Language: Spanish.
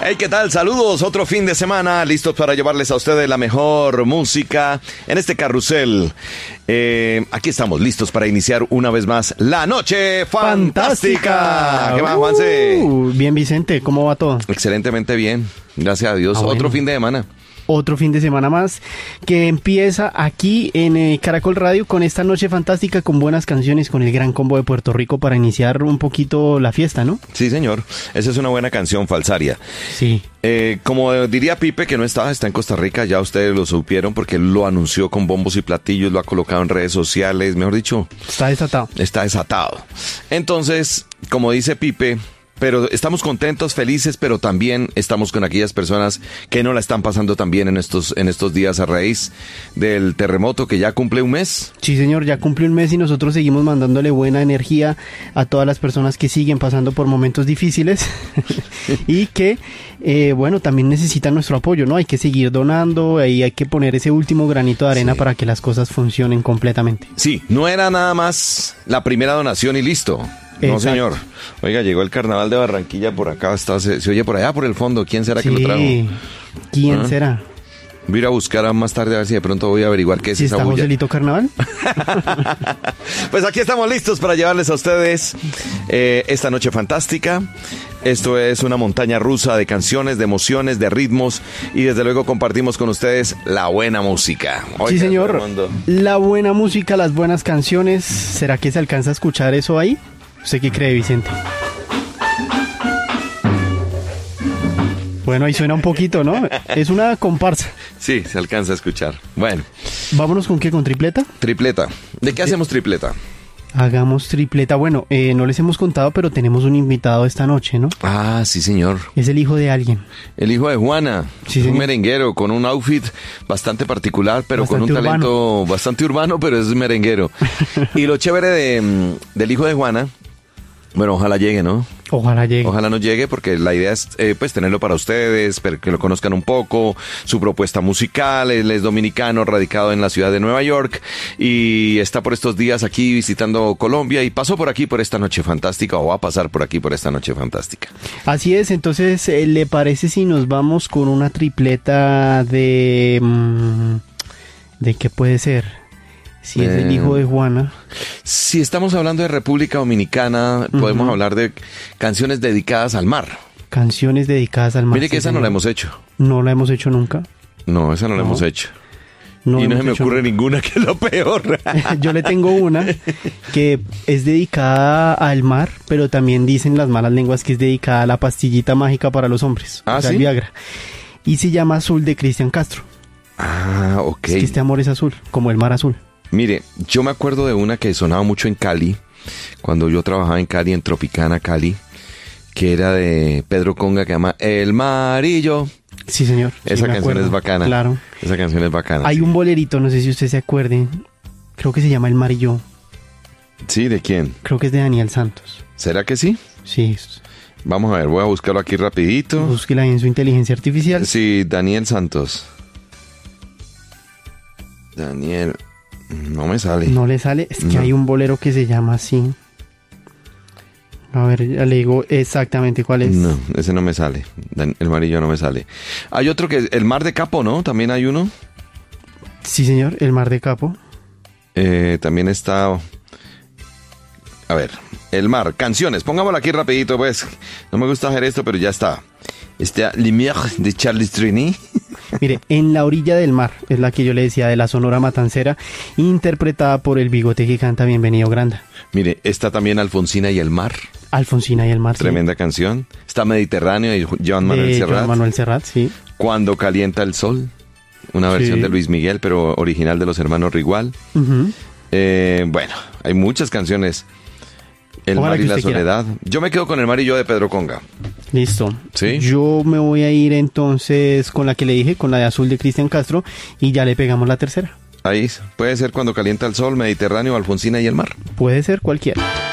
Hey, ¿qué tal? Saludos, otro fin de semana, listos para llevarles a ustedes la mejor música en este carrusel. Aquí estamos listos para iniciar una vez más la Noche Fantástica. ¿Qué más, Juanse? Bien, Vicente, ¿cómo va todo? Excelentemente bien, gracias a Dios. Bueno. Otro fin de semana. Otro fin de semana más que empieza aquí en Caracol Radio con esta Noche Fantástica, con buenas canciones, con el Gran Combo de Puerto Rico para iniciar un poquito la fiesta, ¿no? Sí, señor. Esa es una buena canción, Falsaria. Sí. Como diría Pipe, que no está en Costa Rica, ya ustedes lo supieron porque él lo anunció con bombos y platillos, lo ha colocado en redes sociales, mejor dicho. Está desatado. Está desatado. Entonces, como dice Pipe, pero estamos contentos, felices, pero también estamos con aquellas personas que no la están pasando tan bien en estos días a raíz del terremoto que ya cumple un mes. Sí, señor, ya cumple un mes y nosotros seguimos mandándole buena energía a todas las personas que siguen pasando por momentos difíciles y que, bueno, también necesitan nuestro apoyo, ¿no? Hay que seguir donando y hay que poner ese último granito de arena para que las cosas funcionen completamente. Sí, no era nada más la primera donación y listo. No, Exacto. señor. Oiga, llegó el Carnaval de Barranquilla por acá, se oye por allá por el fondo. ¿Quién será que lo trajo? ¿Quién será? Voy a ir a buscar más tarde a ver si de pronto voy a averiguar qué es esa ¿Está bulla. Joselito Carnaval? Pues aquí estamos listos para llevarles a ustedes esta noche fantástica. Esto es una montaña rusa de canciones, de emociones, de ritmos y desde luego compartimos con ustedes la buena música. Oiga, sí, señor. Fernando. La buena música, las buenas canciones. ¿Será que se alcanza a escuchar eso ahí? ¿Usted qué cree, Vicente? Bueno, ahí suena un poquito, ¿no? Es una comparsa. Sí, se alcanza a escuchar. Bueno. ¿Vámonos con qué? ¿Con tripleta? Tripleta. ¿De qué hacemos tripleta? Hagamos tripleta. Bueno, no les hemos contado, pero tenemos un invitado esta noche, ¿no? Ah, sí, señor. Es el hijo de alguien. El hijo de Juana, Sí, un señor. merenguero con un outfit bastante particular, pero Bastante con un talento bastante urbano, pero es merenguero. Y lo chévere del hijo de Juana, bueno, ojalá llegue, ¿no? Ojalá llegue. Ojalá no llegue porque la idea es pues tenerlo para ustedes, que lo conozcan un poco, su propuesta musical. Él es dominicano, radicado en la ciudad de Nueva York y está por estos días aquí visitando Colombia y pasó por aquí por esta noche fantástica o va a pasar por aquí por esta noche fantástica. Así es, entonces, ¿le parece si nos vamos con una tripleta de... ¿de qué puede ser? Si es el hijo de Juana. Si estamos hablando de República Dominicana, podemos hablar de canciones dedicadas al mar. Canciones dedicadas al mar. Mire que esa no la hemos hecho. No la hemos hecho nunca. No, esa no la hemos hecho. Y no se me ocurre ninguna, que es lo peor. Yo le tengo una que es dedicada al mar, pero también dicen las malas lenguas que es dedicada a la pastillita mágica para los hombres. Ah, o sea, ¿sí? el Viagra. Y se llama Azul, de Cristian Castro. Ah, ok. Es que este amor es azul, como el mar azul. Mire, yo me acuerdo de una que sonaba mucho en Cali, cuando yo trabajaba en Cali, en Tropicana, Cali, que era de Pedro Conga, que se llama El Marillo. Sí, señor. Sí, Esa me canción acuerdo. es bacana. Claro. Esa canción es bacana. Hay sí. un bolerito, no sé si usted se acuerde. Creo que se llama El Marillo. Sí, ¿de quién? Creo que es de Daniel Santos. ¿Será que sí? Sí. Vamos a ver, voy a buscarlo aquí rapidito. Búsquela ahí en su inteligencia artificial. Sí, Daniel Santos. Daniel, no me sale. No le sale, es que No. hay un bolero que se llama así. A ver, ya le digo exactamente cuál es. No, ese no me sale. El Marillo no me sale. Hay otro que El Mar de Capo, ¿no? También hay uno. Sí, señor, El Mar de Capo. También está... A ver, El Mar, canciones. Pongámoslo aquí rapidito, pues. No me gusta hacer esto, pero ya está. Está Lumière de Charles Trini. Mire, En la orilla del mar, es la que yo le decía de la Sonora Matancera, interpretada por el bigote que canta Bienvenido Granda. Mire, está también Alfonsina y el Mar. Alfonsina y el mar. Tremenda canción. Está Mediterráneo y Joan Manuel de Serrat. Joan Manuel Serrat, sí. Cuando calienta el sol. Una versión Sí. de Luis Miguel, pero original de los hermanos Rigual. Ujú. Bueno, hay muchas canciones. El Ojalá Mar y que la usted quiera. Soledad. Yo me quedo con El Mar y yo de Pedro Conga. Listo. ¿Sí? Yo me voy a ir entonces con la que le dije, con la de Azul de Cristian Castro, y ya le pegamos la tercera. Ahí puede ser Cuando calienta el sol, Mediterráneo, Alfonsina y el Mar. Puede ser cualquiera.